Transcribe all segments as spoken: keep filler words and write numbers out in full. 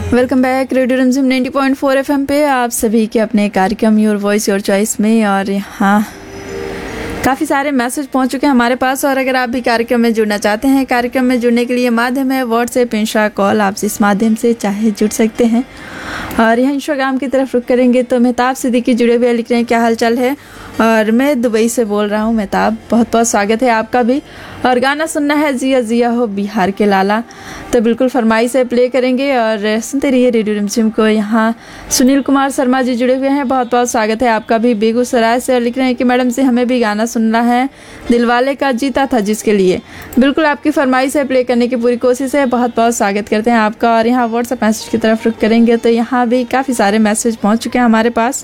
Welcome bank radio रिमझिम नब्बे point फोर FM पे आप सभी के अपने कार्यक्रम योर वॉइस योर चॉइस में। और यहाँ काफ़ी सारे मैसेज पहुँच चुके हैं हमारे पास। और अगर आप भी कार्यक्रम में जुड़ना चाहते हैं, कार्यक्रम में जुड़ने के लिए माध्यम है व्हाट्सएप, इंस्टा, कॉल। आप इस माध्यम से चाहे जुड़ सकते हैं। और यहाँ इंस्टाग्राम की तरफ रुक करेंगे तो मेहताब सिद्दीकी जुड़े हुए लिख रहे हैं, क्या हाल चाल है। और मैं दुबई से बोल रहा हूँ मेहताब, बहुत बहुत स्वागत है आपका भी। और गाना सुनना है जिया जिया हो बिहार के लाला, तो बिल्कुल फरमाइश से प्ले करेंगे और सुनते रहिए रेडियो रिमझिम को। यहाँ सुनील कुमार शर्मा जी जुड़े हुए हैं, बहुत बहुत स्वागत है आपका भी बेगूसराय से। और लिख रहे हैं कि मैडम से हमें भी गाना सुनना है दिलवाले का जीता था जिसके लिए। बिल्कुल आपकी फरमाइश से प्ले करने की पूरी कोशिश है, बहुत बहुत स्वागत करते हैं आपका। और यहाँ व्हाट्सएप मैसेज की तरफ रुक करेंगे तो यहाँ भी काफ़ी सारे मैसेज पहुँच चुके हैं हमारे पास।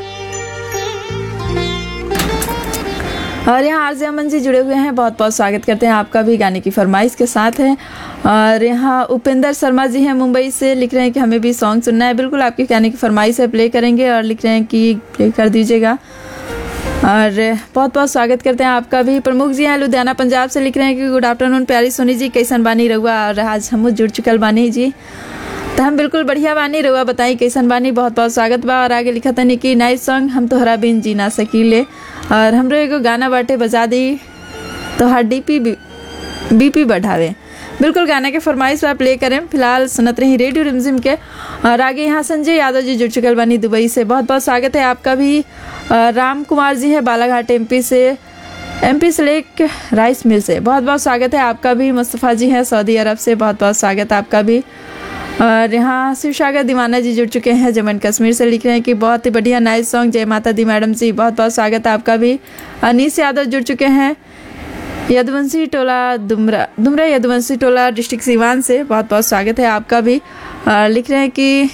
और यहाँ आरजे अमन जी जुड़े हुए हैं, बहुत बहुत स्वागत करते हैं आपका भी गाने की फरमाइश के साथ है। और यहाँ उपेंद्र शर्मा जी हैं मुंबई से, लिख रहे हैं कि हमें भी सॉन्ग सुनना है। बिल्कुल आपकी गाने की फरमाइश है, प्ले करेंगे। और लिख रहे हैं कि प्ले कर दीजिएगा। और बहुत बहुत स्वागत करते हैं आपका भी। प्रमुख जी हैं लुधियाना पंजाब से, लिख रहे हैं कि गुड आफ्टरनून प्यारी सोनी जी, कैसन बानी रहुआ। और आज हम जुड़ चुकल बानी जी, तो हम बिल्कुल बढ़िया बानी रहुआ, बताई कैसन बानी, बहुत बहुत स्वागत बा। और आगे लिखा था कि नाइस सॉन्ग हम तोहरा बिन जी ना सकीले। और हमरो एगो गाना बाटे बजा दी तो हर डीपी बीपी बढ़ावे। बिल्कुल गाने के फरमाइश पर प्ले करें। फिलहाल सुनत रही रेडियो रिमझिम के। और आगे यहाँ संजय यादव जी जुड़ चुकल बानी दुबई से, बहुत बहुत स्वागत है आपका भी। राम कुमार जी है बालाघाट एमपी से, एमपी सेलेक्ट राइस मिल से, बहुत बहुत स्वागत है आपका भी। मुस्तफ़ा जी हैं सऊदी अरब से, बहुत बहुत स्वागत आपका भी। और यहाँ शिव सागर दीवाना जी जुड़ चुके हैं जम्मू कश्मीर से, लिख रहे हैं कि बहुत ही बढ़िया नाइस सॉन्ग, जय माता दी मैडम जी, बहुत बहुत स्वागत है आपका भी। अनीस यादव जुड़ चुके हैं यदुवंशी टोला दुमरा दुमरा यदुवंशी टोला डिस्ट्रिक्ट सीवान से, बहुत बहुत स्वागत है आपका भी। और लिख रहे हैं कि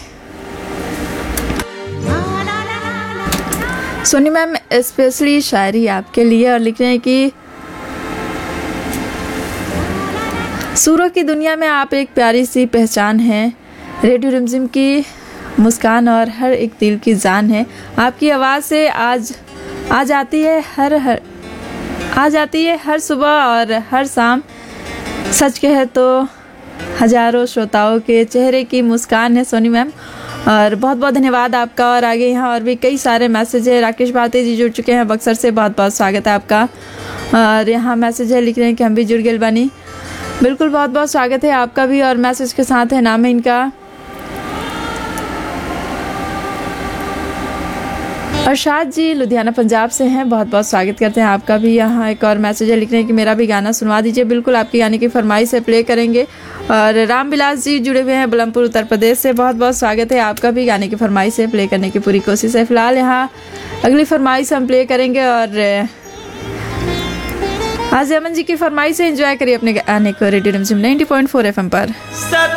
सोनी मैम स्पेशली शायरी आपके लिए। और लिख रहे हैं कि सूरों की दुनिया में आप एक प्यारी सी पहचान हैं, रेडियो रिमझिम की मुस्कान और हर एक दिल की जान है। आपकी आवाज़ से आज आ जाती है हर हर आ जाती है हर सुबह और हर शाम। सच कहे तो हजारों श्रोताओं के चेहरे की मुस्कान है सोनी मैम। और बहुत बहुत धन्यवाद आपका। और आगे यहाँ और भी कई सारे मैसेज है। राकेश भारती जी जुड़ चुके हैं बक्सर से, बहुत बहुत स्वागत है आपका। और यहाँ मैसेज है, लिख रहे हैं कि हम भी जुड़ गए बानी, बिल्कुल बहुत बहुत स्वागत है आपका भी। और मैसेज के साथ है नाम है इनका अरशाद जी, लुधियाना पंजाब से हैं, बहुत बहुत स्वागत करते हैं आपका भी। यहाँ एक और मैसेज है, लिख रहे हैं कि मेरा भी गाना सुनवा दीजिए। बिल्कुल आपकी गाने की फरमाइश से प्ले करेंगे। और राम विलास जी जुड़े हुए हैं बलमपुर उत्तर प्रदेश से, बहुत बहुत स्वागत है आपका भी। गाने की फरमाइश से प्ले करने की पूरी कोशिश है। फिलहाल यहाँ अगली फरमाइश हम प्ले करेंगे। और आज अमन जी की फरमाइश से एंजॉय करिए अपने गाने को रेडियो रिमझिम नब्बे पॉइंट फोर एफएम पर।